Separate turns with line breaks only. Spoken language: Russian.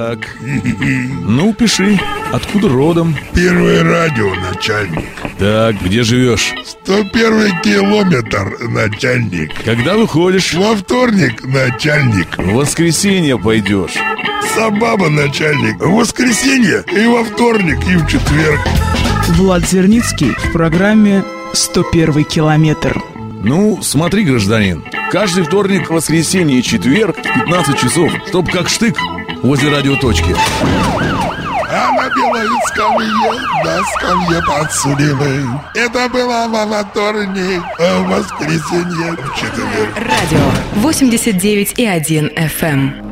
Так. Ну, пиши. Откуда родом?
Первое радио, начальник.
Так, где живешь?
101 километр, начальник.
Когда выходишь?
Во вторник, начальник.
В воскресенье пойдешь.
Сабаба, начальник. В воскресенье и во вторник, и в четверг.
Влад Зерницкий в программе «101 километр».
Ну, смотри, гражданин, каждый вторник, воскресенье и четверг в 15 часов, чтоб как штык возле радиоточки.
А на белой скамье, на скамье подсудимый. Это было во вторник, а в воскресенье в четверг.
Радио 89,1 FM.